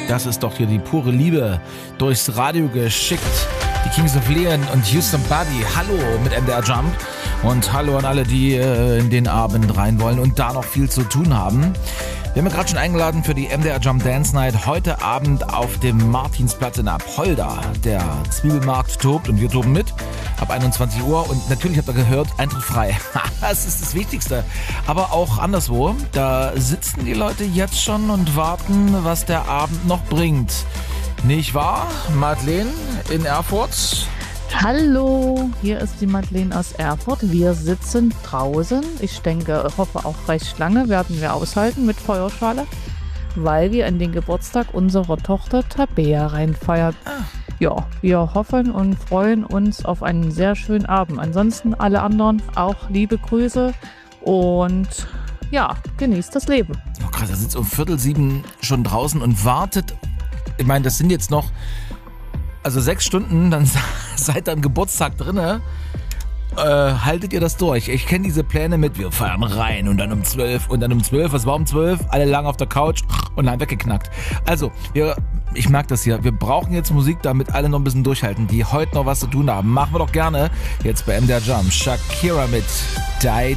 Das ist doch hier die pure Liebe durchs Radio geschickt. Die Kings of Leon und Houston Buddy. Hallo mit MDR Jump. Und hallo an alle, die in den Abend rein wollen und da noch viel zu tun haben. Wir haben ja gerade schon eingeladen für die MDR Jump Dance Night heute Abend auf dem Martinsplatz in Apolda. Der Zwiebelmarkt tobt und wir toben mit ab 21 Uhr. Und natürlich habt ihr gehört, Eintritt frei. Das ist das Wichtigste. Aber auch anderswo, da sitzen die Leute jetzt schon und warten, was der Abend noch bringt. Nicht wahr, Madeleine in Erfurt? Hallo, hier ist die Madeleine aus Erfurt. Wir sitzen draußen. Ich hoffe auch recht lange werden wir aushalten mit Feuerschale, weil wir in den Geburtstag unserer Tochter Tabea reinfeiern. Ja, wir hoffen und freuen uns auf einen sehr schönen Abend. Ansonsten alle anderen auch liebe Grüße und ja, genießt das Leben. Oh krass, er sitzt um 6:45 schon draußen und wartet. Ich meine, das sind jetzt noch 6 Stunden, dann seid ihr am Geburtstag drinne. Haltet ihr das durch? Ich kenne diese Pläne mit, wir feiern rein und dann um 12 und dann um 12, was war um 12? Alle lang auf der Couch und dann weggeknackt. Also, ich merke das hier, wir brauchen jetzt Musik, damit alle noch ein bisschen durchhalten, die heute noch was zu tun haben. Machen wir doch gerne jetzt bei MDR Jump. Shakira mit Die